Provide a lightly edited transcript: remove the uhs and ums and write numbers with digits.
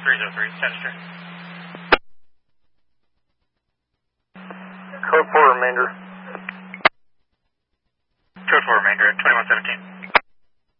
303, Statutory. Code 4 remainder. Code 4 remainder at 2117.